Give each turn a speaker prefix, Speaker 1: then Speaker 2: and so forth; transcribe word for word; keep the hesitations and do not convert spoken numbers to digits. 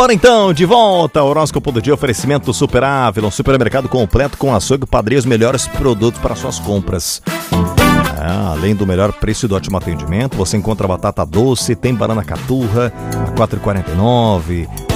Speaker 1: Bora então, de volta ao horóscopo do dia, oferecimento Super Ávila, um supermercado completo com açougue e padaria, os melhores produtos para suas compras. É, além do melhor preço e do ótimo atendimento, você encontra batata doce, tem banana caturra a quatro reais e quarenta e nove centavos,